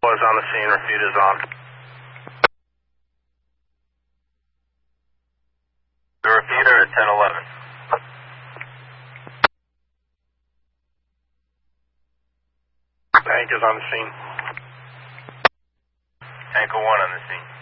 Was on the scene, refute is on. The refuter at 1011. Tank is on the scene. Tank 1 on the scene.